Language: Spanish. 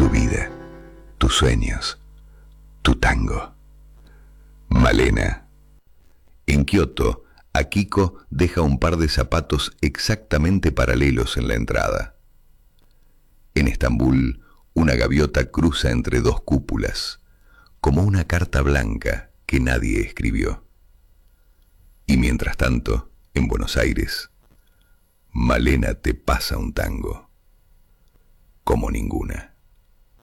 vida, tus sueños, tu tango. Malena. En Kioto, Akiko deja un par de zapatos exactamente paralelos en la entrada. En Estambul, una gaviota cruza entre dos cúpulas, como una carta blanca que nadie escribió. Y mientras tanto, en Buenos Aires, Malena te pasa un tango como ninguna.